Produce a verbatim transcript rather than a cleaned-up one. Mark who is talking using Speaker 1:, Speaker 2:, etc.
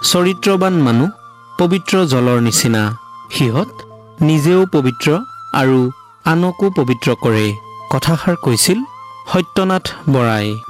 Speaker 1: চৰিত্ৰবান মানুহ পবিত্ৰ জলৰ নিচিনা, সিহঁত নিজেও পবিত্ৰ আৰু আনকো পবিত্ৰ কৰে। কথাষাৰ কৈছিল সত্যনাথ বৰাই।